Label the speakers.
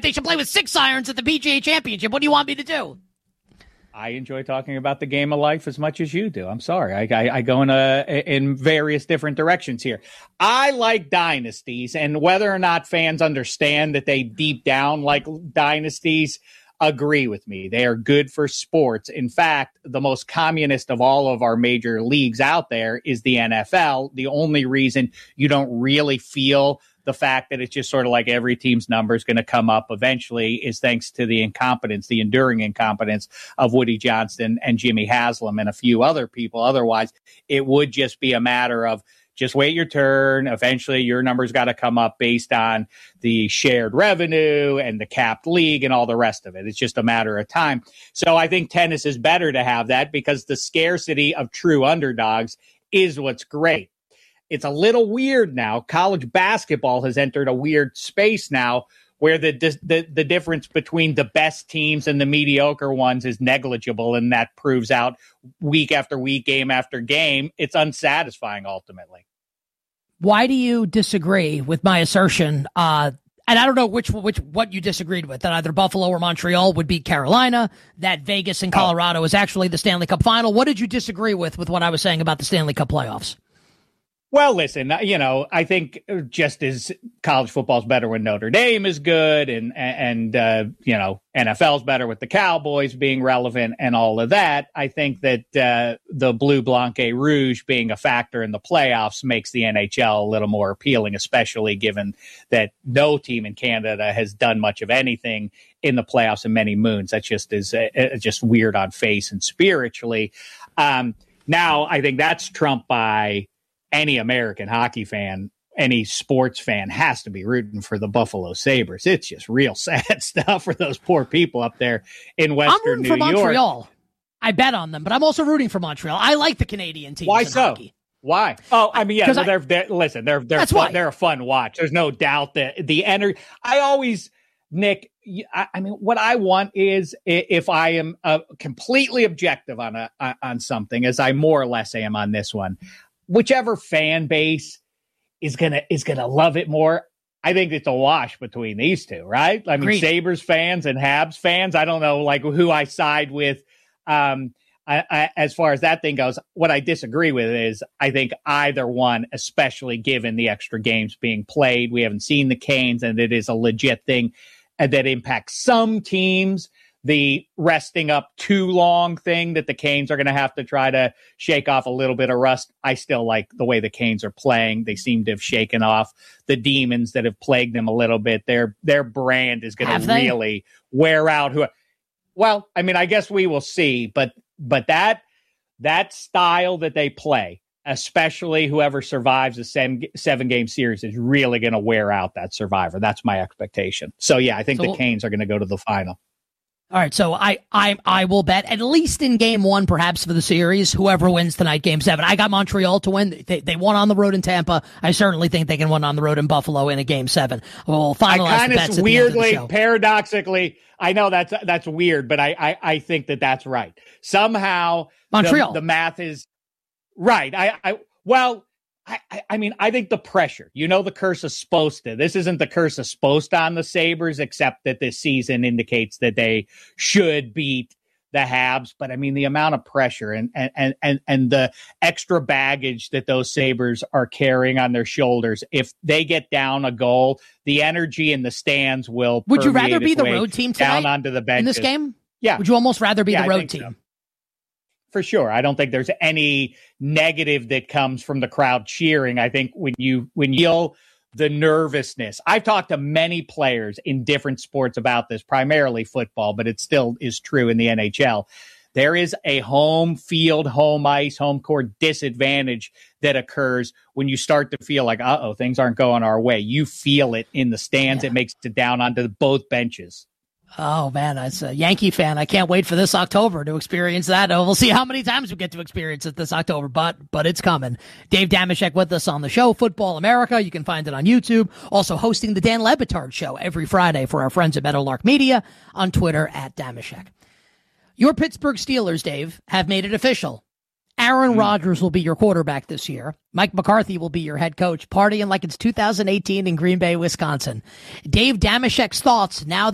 Speaker 1: they should play with 6 irons at the PGA Championship. What do you want me to do?
Speaker 2: I enjoy talking about the game of life as much as you do. I'm sorry. I go in various different directions here. I like dynasties, and whether or not fans understand that they deep down like dynasties, agree with me. They are good for sports. In fact, the most communist of all of our major leagues out there is the NFL. The only reason you don't really feel the fact that it's just sort of like every team's number is going to come up eventually is thanks to the incompetence, the enduring incompetence of Woody Johnson and Jimmy Haslam and a few other people. Otherwise, it would just be a matter of just wait your turn. Eventually, your number's got to come up based on the shared revenue and the capped league and all the rest of it. It's just a matter of time. So I think tennis is better to have that because the scarcity of true underdogs is what's great. It's a little weird now. College basketball has entered a weird space now where the difference between the best teams and the mediocre ones is negligible, and that proves out week after week, game after game. It's unsatisfying ultimately.
Speaker 1: Why do you disagree with my assertion? And I don't know what you disagreed with, that either Buffalo or Montreal would beat Carolina, that Vegas and Colorado is actually the Stanley Cup final. What did you disagree with what I was saying about the Stanley Cup playoffs?
Speaker 2: Well, listen, I think just as college football is better when Notre Dame is good and NFL is better with the Cowboys being relevant and all of that, I think that the Bleu Blanc et Rouge being a factor in the playoffs makes the NHL a little more appealing, especially given that no team in Canada has done much of anything in the playoffs in many moons. That just is just weird on face and spiritually. Now, I think that's trumped by any American hockey fan, any sports fan has to be rooting for the Buffalo Sabres. It's just real sad stuff for those poor people up there in Western New York.
Speaker 1: I'm rooting for Montreal. I bet on them, but I'm also rooting for Montreal. I like the Canadian teams.
Speaker 2: Why so?
Speaker 1: Hockey.
Speaker 2: Why? Oh, I mean, yeah, they're fun, they're a fun watch. There's no doubt that the energy. Nick, I mean, what I want is if I am completely objective on something, as I more or less am on this one, whichever fan base is gonna love it more. I think it's a wash between these two, right? I mean, Sabres fans and Habs fans. I don't know, like who I side with. As far as that thing goes, what I disagree with is I think either one, especially given the extra games being played, we haven't seen the Canes, and it is a legit thing that impacts some teams. The resting up too long thing that the Canes are going to have to try to shake off a little bit of rust. I still like the way the Canes are playing. They seem to have shaken off the demons that have plagued them a little bit. Their brand is going to really wear out. Well, I mean, I guess we will see, but that style that they play, especially whoever survives a 7-game series, is really going to wear out that survivor. That's my expectation. So yeah, I think the Canes are going to go to the final.
Speaker 1: All right, so I will bet at least in game 1, perhaps for the series, whoever wins tonight, game 7. I got Montreal to win. They won on the road in Tampa. I certainly think they can win on the road in Buffalo in a game 7. We'll finalize the bets at the end of the show.
Speaker 2: Paradoxically, I know that's weird, but I think that's right. Somehow
Speaker 1: Montreal.
Speaker 2: The math is right. I mean, I think the pressure, the curse of Sposta. This isn't the curse of Sposta on the Sabres, except that this season indicates that they should beat the Habs. But I mean, the amount of pressure and the extra baggage that those Sabres are carrying on their shoulders. If they get down a goal, the energy in the stands will.
Speaker 1: Would you rather be the road team tonight
Speaker 2: down onto the bench
Speaker 1: in this game?
Speaker 2: Yeah.
Speaker 1: Would you almost rather be the road team?
Speaker 2: So. For sure. I don't think there's any negative that comes from the crowd cheering. I think when you feel the nervousness, I've talked to many players in different sports about this, primarily football, but it still is true in the NHL. There is a home field, home ice, home court disadvantage that occurs when you start to feel like, things aren't going our way. You feel it in the stands. Yeah. It makes it down onto both benches.
Speaker 1: Oh, man, as a Yankee fan, I can't wait for this October to experience that. We'll see how many times we get to experience it this October, but it's coming. Dave Dameshek with us on the show, Football America. You can find it on YouTube. Also hosting the Dan Le Batard Show every Friday for our friends at Meadowlark Media, on Twitter at Dameshek. Your Pittsburgh Steelers, Dave, have made it official. Aaron Rodgers will be your quarterback this year. Mike McCarthy will be your head coach, partying like it's 2018 in Green Bay, Wisconsin. Dave Dameshek's thoughts now